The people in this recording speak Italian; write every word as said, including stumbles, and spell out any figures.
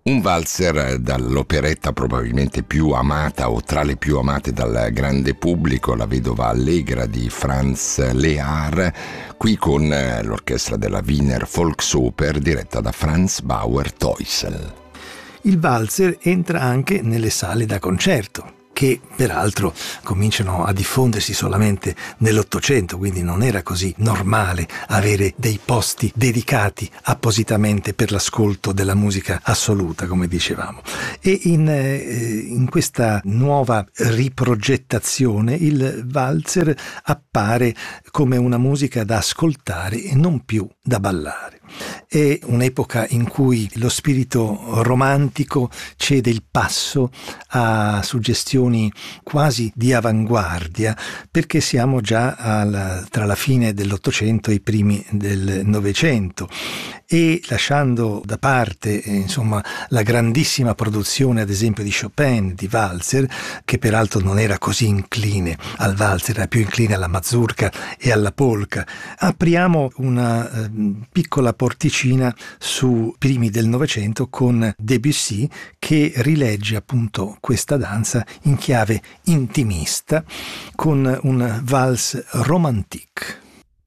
Un valzer dall'operetta probabilmente più amata o tra le più amate dal grande pubblico, La vedova allegra di Franz Lehár, qui con l'orchestra della Wiener Volksoper diretta da Franz Bauer Teusel. Il valzer entra anche nelle sale da concerto, che peraltro cominciano a diffondersi solamente nell'Ottocento, quindi non era così normale avere dei posti dedicati appositamente per l'ascolto della musica assoluta, come dicevamo. E in, eh, in questa nuova riprogettazione il valzer appare come una musica da ascoltare e non più da ballare. È un'epoca in cui lo spirito romantico cede il passo a suggestioni quasi di avanguardia, perché siamo già alla, tra la fine dell'Ottocento e i primi del Novecento, e lasciando da parte eh, insomma la grandissima produzione ad esempio di Chopin di valzer, che peraltro non era così incline al valzer, era più incline alla mazurka e alla polka, apriamo una eh, piccola porticina su primi del Novecento con Debussy, che rilegge appunto questa danza in chiave intimista con un valse romantique.